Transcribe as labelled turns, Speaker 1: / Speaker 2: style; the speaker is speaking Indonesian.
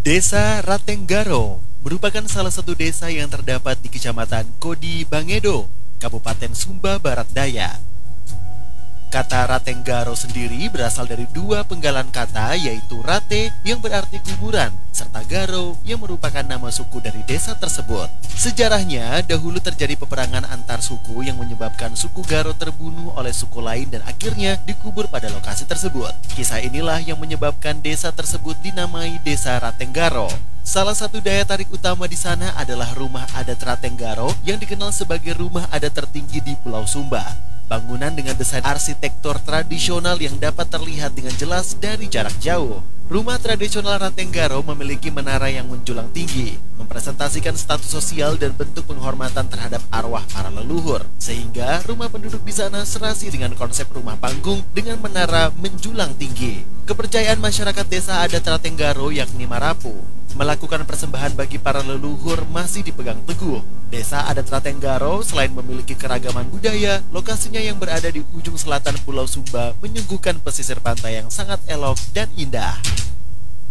Speaker 1: Desa Ratenggaro merupakan salah satu desa yang terdapat di Kecamatan Kodi Bangedo, Kabupaten Sumba Barat Daya. Kata Ratenggaro sendiri berasal dari dua penggalan kata, yaitu rate yang berarti kuburan, serta garo yang merupakan nama suku dari desa tersebut. Sejarahnya, dahulu terjadi peperangan antar suku yang menyebabkan suku Garo terbunuh oleh suku lain dan akhirnya dikubur pada lokasi tersebut. Kisah inilah yang menyebabkan desa tersebut dinamai Desa Ratenggaro. Salah satu daya tarik utama di sana adalah rumah adat Ratenggaro yang dikenal sebagai rumah adat tertinggi di Pulau Sumba. Bangunan dengan desain arsitektur tradisional yang dapat terlihat dengan jelas dari jarak jauh. Rumah tradisional Ratenggaro memiliki menara yang menjulang tinggi, mempresentasikan status sosial dan bentuk penghormatan terhadap arwah para leluhur. Sehingga rumah penduduk di sana serasi dengan konsep rumah panggung dengan menara menjulang tinggi. Kepercayaan masyarakat desa adat Ratenggaro yakni Marapu melakukan persembahan bagi para leluhur masih dipegang teguh. Desa adat Ratenggaro selain memiliki keragaman budaya, lokasinya yang berada di ujung selatan Pulau Sumba menyuguhkan pesisir pantai yang sangat elok dan indah.